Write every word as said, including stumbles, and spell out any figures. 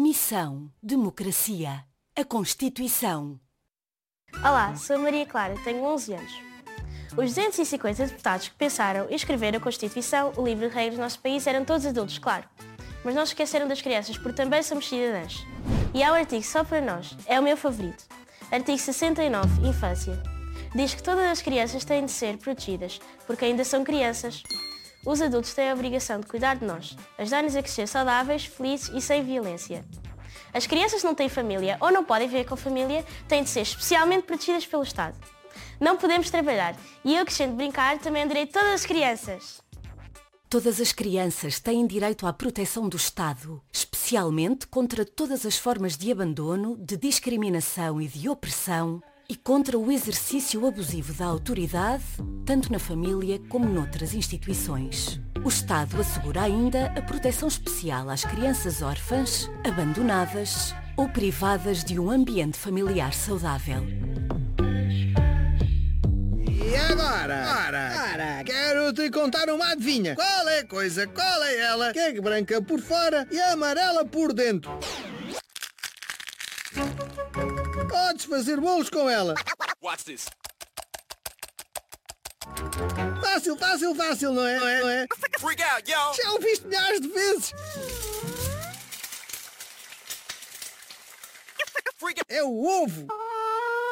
Missão Democracia. A Constituição. Olá, sou a Maria Clara, tenho onze anos. Os duzentos e cinquenta deputados que pensaram e escreveram a Constituição, o livro de regras do nosso país, eram todos adultos, claro. Mas não se esqueceram das crianças, porque também somos cidadãs. E há um artigo só para nós, é o meu favorito. Artigo sessenta e nove, Infância. Diz que todas as crianças têm de ser protegidas, porque ainda são crianças. Os adultos têm a obrigação de cuidar de nós, ajudar-nos a crescer saudáveis, felizes e sem violência. As crianças que não têm família ou não podem viver com família têm de ser especialmente protegidas pelo Estado. Não podemos trabalhar e eu, que gosto de brincar, também adorei todas as crianças. Todas as crianças têm direito à proteção do Estado, especialmente contra todas as formas de abandono, de discriminação e de opressão e contra o exercício abusivo da autoridade, tanto na família como noutras instituições. O Estado assegura ainda a proteção especial às crianças órfãs, abandonadas ou privadas de um ambiente familiar saudável. E agora? Ora, ora, quero te contar uma adivinha. Qual é a coisa? Qual é ela? Que é branca por fora e amarela por dentro. Podes fazer bolos com ela. Watch this. Fácil, fácil, fácil, não é? Não é? Não é? Freak out, yo! Já o viste milhares de vezes. Freak out. É o ovo.